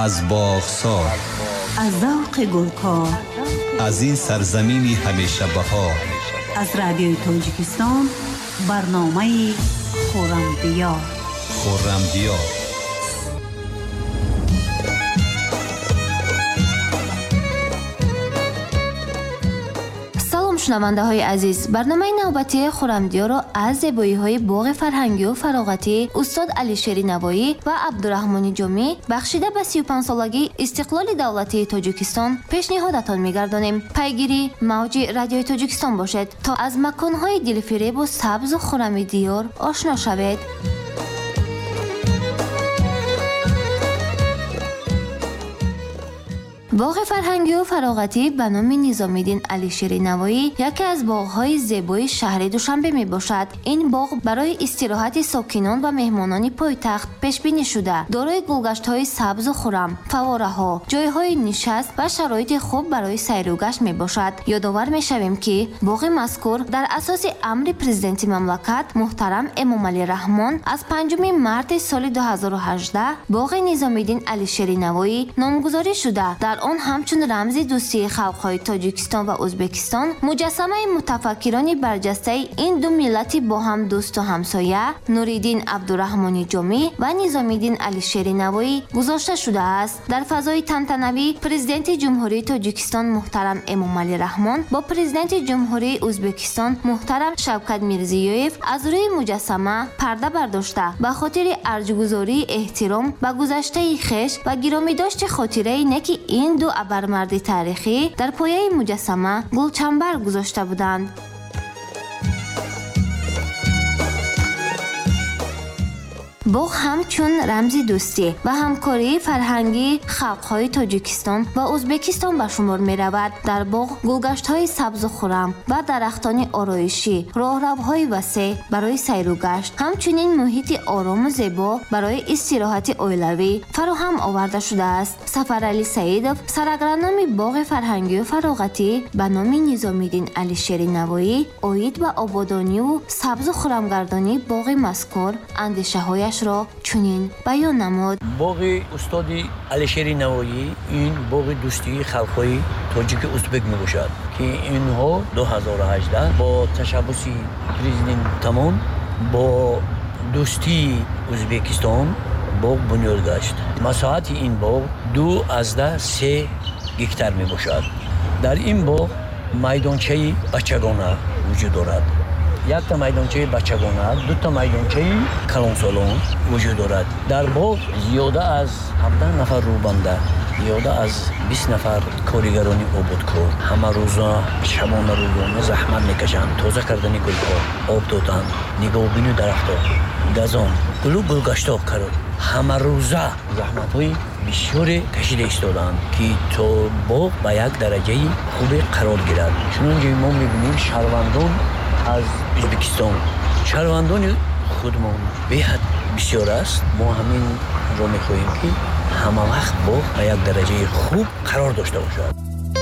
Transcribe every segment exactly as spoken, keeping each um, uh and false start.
از باغسار، از ذوق گلکار، از این سرزمین همیشه بهار، از رادیوی تاجیکستان برنامه خورم دیار. خورم دیار. شنونده های عزیز، برنامه نوبتی خورمدیار را از زیبایی های باغ فرهنگی و فراغتی استاد علیشیر نوایی و عبدالرحمن جمی بخشیده به سی و پنج سالگی استقلال دولتی تاجیکستان پیشنهادتان می‌گردانیم. پیگیری موج رادیوی تاجیکستان باشد تا از مکان‌های دلفریب و سبز و خرم دیار آشنا شوید. باغ فرهنگی و فراغتی به نام نظامی‌دین علیشیر نوایی یکی از باغ‌های زیبای شهر دوشنبه میباشد. این باغ برای استراحت ساکنان و مهمانان پایتخت پیش بینی شده. دارای گلگشت‌های سبز و خرم، فواره‌ها، جای‌های نشست و شرایط خوب برای سیر و گشت میباشد. یادآور میشویم که باغ مذکور در اساس امر پرزیدنت مملکت محترم امامعلی رحمان از پنجم مارس سال دو هزار و هجده باغ نظامی‌دین علیشیر نوایی نامگذاری شده. در آن همچون رمز دوستی خلق‌های تاجیکستان و ازبکستان مجسمه متفکران برجسته این دو ملت با هم دوست و همسایه نوریدین عبدالرحمن جمی و نظامی‌دین علیشیر نوایی گذاشته شده است. در فضای تنتنوی پرزیدنت جمهوری تاجیکستان محترم امامعلی رحمان با پرزیدنت جمهوری ازبکستان محترم شوکت میرزیویف از روی مجسمه پرده برداشته به خاطر ارجگذاری احترام به گذشته خویش و گرامی داشت خاطره نک این دو ابرمرد تاریخی در پایه مجسمه گلچنبر گذاشته بودند. باغ همچون رمز دوستی و همکاری فرهنگی خلق‌های تاجیکستان و ازبکستان به شمار می رود. در باغ گلگشت‌های سبز و خرم و درختان آرایشی، راهروهای وسیع برای سیر و گشت، همچنین محیط آرام و زیبا برای استراحت عائلوی فراهم آورده شده است. سفرعلی سعیدov سرگرم باغ فرهنگی و فراغتی به نام نظامی‌دین علیشیر نوایی اید به آبادانی و سبز و خرمگردانی باغ مذکور اندیشه‌های را چنین بیان نمود. باغ استاد علیشیر نوایی این باغ دوستی خلق‌های تاجیک ازبک میباشد که اینها دو هزار و هجده با تشبس پرزیدنت تمام با دوستی ازبکستان باغ بنیاد گشت. مساحت این باغ دو ازده سه گکتار میباشد. در این باغ میدانچه بچگانه وجود دارد. یک تا میدانچه بچگانه، دو تا میدانچه کلانسالون وجود دارد. در باغ زیاده از هفده نفر روبنده، زیاده از بیست نفر کارگران آبادکار همه روزا شبانه روزانه زحمت میکشند. تازه کردن گلها، آب دادن، نگاهبینی درختها، گزان، گلو گلگشتا کرد. همه روزه زحمت‌های بسیار کشیده ایستادند که تا باغ به یک درجه خوبی قرار گیرد. چنانچه ما می‌بینیم شهروندان از ازبکستان، شهروندان خودمان بهت بسیار است. ما همین را می‌خواهیم که همه وقت باغ به یک درجه خوب قرار داشته باشد.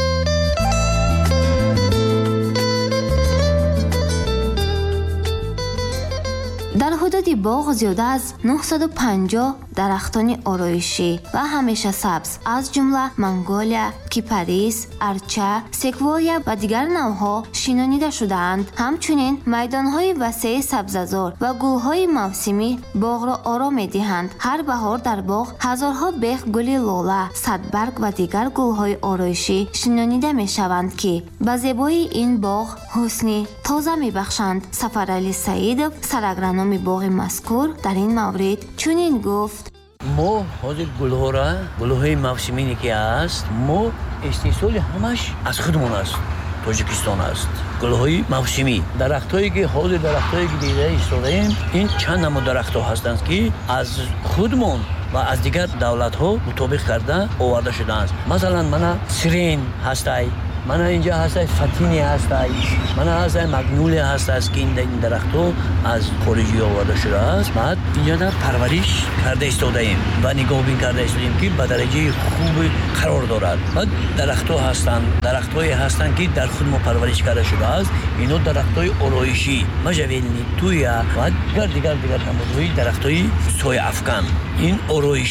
در حدود باغ زیاده از نهصد و پنجاه درختان آرایشی و همیشه سبز از جمله منگولیا، کیپاریس، ارچه، سکویا و دیگر نوها شناخته شده‌اند. همچنین میدان‌های وسیع سبززار و گل‌های موسمی باغ را آرام می‌دهند. هر بهار در باغ هزارها بیخ گل لاله، صدبرگ و دیگر گل‌های آرایشی شناخته می‌شوند که به زیبایی این باغ حسنی تازه می‌بخشند. سفرعلی سعیدov سرگرم باغ مذکور در این مورد چنین گفت: ما حاضر گلها را، گلهای موسمی که است، ما استحصال همش از خودمون است. تاجیکستان است. گلهای موسمی، درختایی که حاضر درختایی که دیده ایستادیم، این چند نمود درخت‌ها هستند که از خودمون و از دیگر دولت‌ها مطابق کرده آورده شدند. مثلا من سرین هستای، من اینجا هستای فتینی هستای، من هستای مگنولی هست که این درخت‌ها از خارجی آورده شده است. بعد اینجا در پرورش کرده ایستاده ایم و نگاهبین کرده ایستادیم که به درجه خوب قرار دارد. بعد درخت‌ها هستند، درخت‌هایی هستند که در خود ما پرورش کرده شده است. اینا درخت‌های آرایشی، مجویلنی، تویا و دیگر دیگر دیگر نمودهای درخت‌های سایه افکن. این آرایشی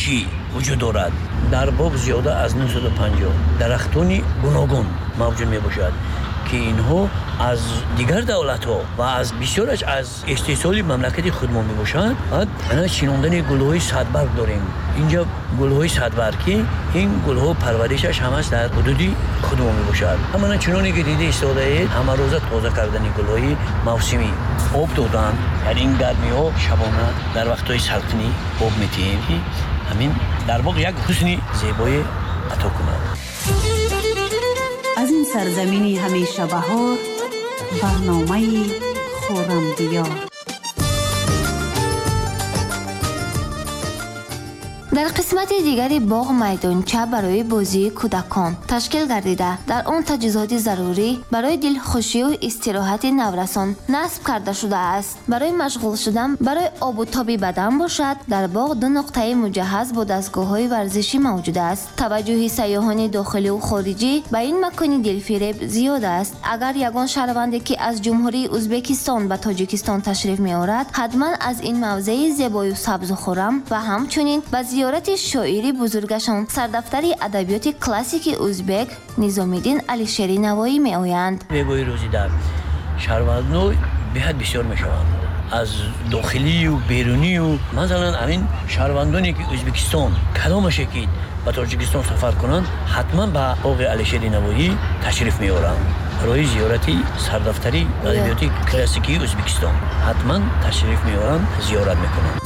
وجود دارد. در باغ زیاده از نهصد و پنجاه درختان گوناگون موجود می باشد که اینها از دیگر دولت ها و از بسیارش از استحصال مملکت خود ما می باشند. بعد انا چیناندن گلهای صدبرگ داریم. اینجا گلهای صدبرگ که این گلها پرورشش هم است در حدودی خود ما می باشد. همانا چنانی که دیده ایستاده اید همه روزه تازه کردن گلهای موسمی آب دادن. در این گرمی ها شبانه در وقتهای سلطنی آب میتیم که همین در واقع یک حسن زیبای عطا کنند. از این سرزمینی همیشه بهار برنامه خرم‌دیار. در قسمت دیگری باغ میدانچه برای بازی کودکان تشکیل گردیده در آن تجهیزات ضروری برای دلخوشی و استراحت نورسان نصب کرده شده است. برای مشغول شدن برای آب و تاب بدن باشد در باغ دو نقطه مجهز با دستگاه‌های ورزشی موجود است. توجه سیاحان داخلی و خارجی به این مکان دلفریب زیاد است. اگر یگان شهروندی که از جمهوری ازبکستان به تاجیکستان تشریف می‌آورد حتما از این موضع زیبای و سبز و خرم و همچنین به زیارت شاعری بزرگشان سردفتر ادبیات کلاسیک ازبک نظامی‌الدین علیشری نوایی می آیند. میگوی روزی در شهروندان بهت بسیار میشوند از داخلی و بیرونی و مثلا همین شهروندانی که ازبکستان کدامش که به تاجیکستان سفر کنند حتما به باغ علیشری نوایی تشریف میارند. برای زیارتی سردفتری ادبیات کلاسیکی ازبکستان حتما تشریف میارند، زیارت میکنند.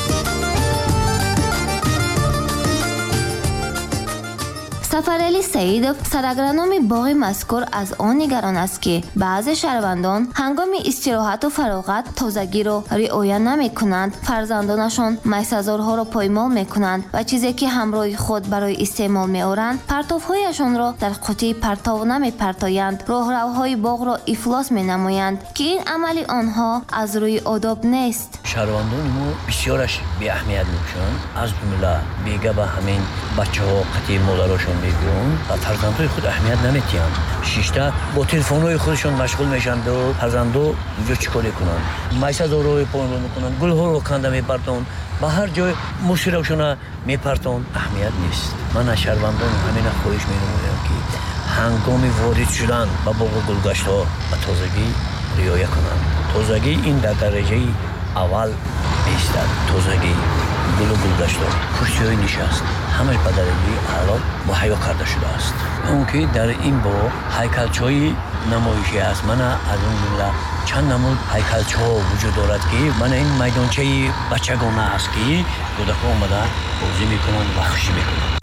سفرعلی سعیدов سرگرم باغ مذکور از آن نگران است که بعضی شهروندان هنگام استراحت و فراغت تازگی را رعایت نمی کنند. فرزندانشان میسزارها را پایمال می کنند و چیزی که همراه خود برای استعمال می آورند پرتوهایشان را در قوطی پرتو نمی پرتایند. راهروهای باغ را افلاس می نمایند که این عمل آنها از روی آداب نیست. شهروندان ما بسیارش بی اهمیت می باشند. از جمله بیگه به همین بچه ها قطعی مادرشان میگن و فرزندای خود اهمیت نمیدن. شیشته با تلفن‌های خودشون مشغول میشن و فرزندا اینجا چیکار میکنن؟ میسازارو پایمال میکنن، گلها رو کنده میپرتون، به هر جای مشیرشون میپرتون. اهمیت نیست. من از شهروندان همین خواهش میکنم که هنگام وارد شدن به باغ گلگشت‌ها به تازگی رعایت کنند. تازگی این در درجه اول ایستاد. تازگی گل و گلگشت‌ها کرسی‌های نشست همش به درجه اعلی مهیا کرده شده است. اون که در این باغ هیکلچه‌های نمایشی است. من از اون جمله چند نمود هیکلچه‌ها وجود دارد که من این میدانچه بچگانه است که کودکان آمدن بازی میکنن و خوشی میکنن.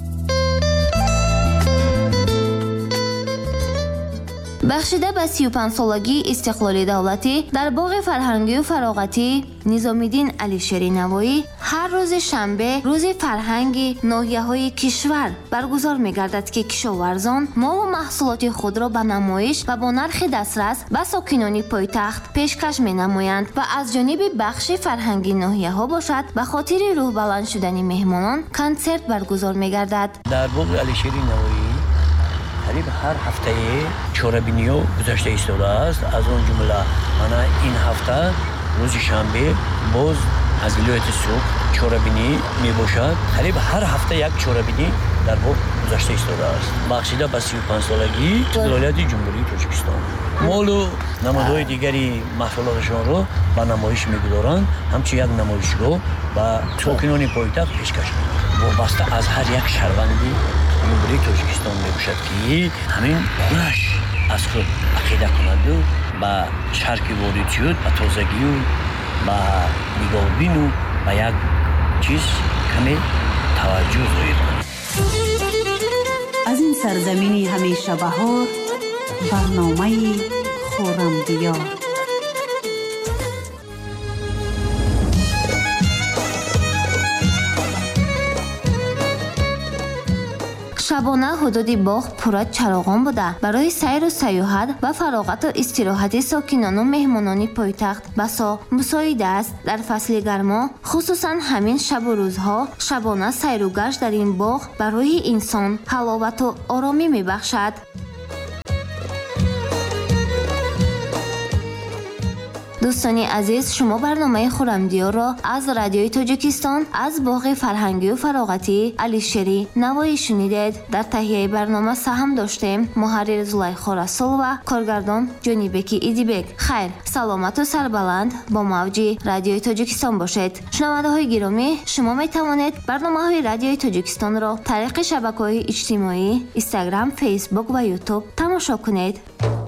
بخشیده به سی و پنج سالگی استقلال دولتی در باغ فرهنگی و فراغتی نظامی‌الدین علیشری نوایی هر روز شنبه روز فرهنگی ناحیه‌های کشور برگزار می‌گردد که کشاورزان مال و محصولات خود را به نمایش و با نرخ دسترس به ساکنان پایتخت پیشکش می‌نمایند و از جانب بخش فرهنگی ناحیه‌ها باشد به خاطر روح بلند شدن مهمانان کنسرت برگزار می‌گردد. در باغ علیشری نوایی قریب هر هفته چهاربینی ها گذشته ایستاده است. از اون جمله من این هفته روز شنبه باز از ولایت صبح چهاربینی می باشد. قریب هر هفته یک چهاربینی در باغ گذشته ایستاده است. بخشیده به سی و پنج سالگی ولایت جمهوری تاجیکستان. مال و نمادهای دیگری محصولاتشان را به نمایش میگذارند. همچنین یک نمایشگاه و ساکنان پایتخت پیشکش می‌کنند. وابسته از هر یک شهروندی جمهوری تاجیکستان میباشد که همین خونش از خود عقیده کند و به شرک وارد شد، به تازگی و به نگاهبین و به یک چیز کمی توجه ظاهر کند. از این سرزمینی همیشه بهار برنامه خرم‌دیار. شبانه حدود باغ پر از چراغان بوده. برای سیر و سیاحت و فراغت و استراحت ساکنان و مهمانان پایتخت بسا مساعد است. در فصل گرما خصوصا همین شب و روزها شبانه سیر و گشت در این باغ برای انسان حلاوت و آرامی میبخشد. дӯстони азиз, шумо барномаи хӯрамдиёро аз радиои тоҷикистон аз боғи фарҳангию фароғатӣ алишерӣ навоӣ шунидед. дар таҳияи барнома саҳм доштем муҳаррир Зулайхо Расулова, коргардон Ҷонибеки Идибек. хайр, саломату сарбаланд бо мавҷи радиои тоҷикистон бошед. шунавандаҳои гиромӣ, шумо метавонед барномаҳои радиои тоҷикистонро тариқи шабакаҳои иҷтимоӣ Instagram, Facebook ва YouTube тамошо кунед.